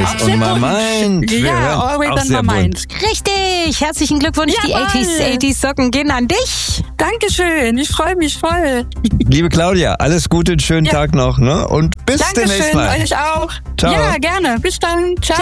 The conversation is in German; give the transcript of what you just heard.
Always on my mind. Ja, always on my mind. Richtig, herzlichen Glückwunsch. Jawohl. Die 80s Socken gehen an dich. Dankeschön, ich freue mich voll. Liebe Claudia, alles Gute, einen schönen Tag noch, ne? Und bis demnächst Dankeschön, mal. euch auch. Ciao. Ja, gerne. Bis dann. Ciao.